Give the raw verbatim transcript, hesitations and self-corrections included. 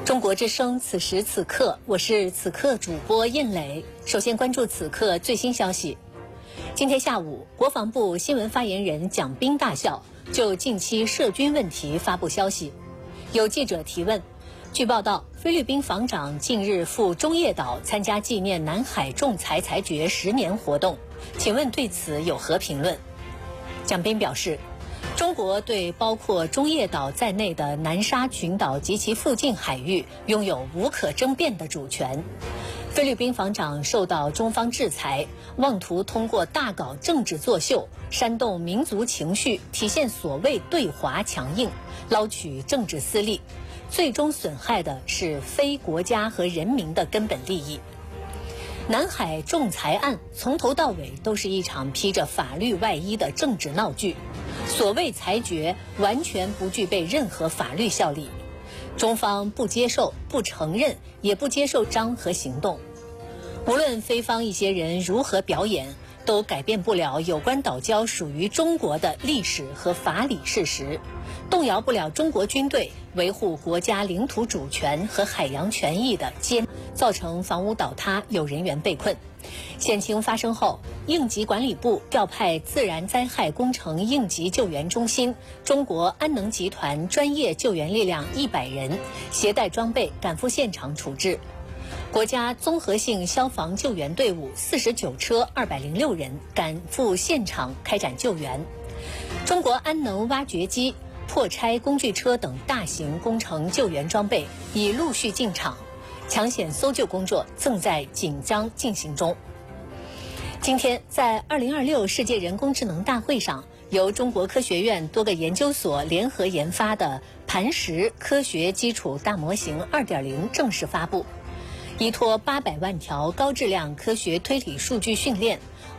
中国之声，此时此刻，我是此刻主播印磊。首先关注此刻最新消息。今天下午，国防部新闻发言人蒋斌大校就近期涉军问题发布消息。有记者提问，据报道，菲律宾防长近日赴中业岛参加纪念南海仲裁裁决十年活动，请问对此有何评论？蒋斌表示，中国对包括中业岛在内的南沙群岛及其附近海域拥有无可争辩的主权。菲律宾防长受到中方制裁，妄图通过大搞政治作秀，煽动民族情绪，体现所谓对华强硬，捞取政治私利，最终损害的是非国家和人民的根本利益。南海仲裁案从头到尾都是一场披着法律外衣的政治闹剧，所谓裁决完全不具备任何法律效力，中方不接受、不承认，也不接受章和行动。无论菲方一些人如何表演，都改变不了有关岛礁属于中国的历史和法理事实，动摇不了中国军队维护国家领土主权和海洋权益的坚，造成房屋倒塌，有人员被困。险情发生后，应急管理部调派自然灾害工程应急救援中心、中国安能集团专业救援力量一百人，携带装备赶赴现场处置。国家综合性消防救援队伍四十九车二百零六人赶赴现场开展救援。中国安能挖掘机、破拆工具车等大型工程救援装备已陆续进场，抢险搜救工作正在紧张进行中。今天，在二零二六世界人工智能大会上，由中国科学院多个研究所联合研发的磐石科学基础大模型 二点零 正式发布。依托八百万条高质量科学推理数据训练，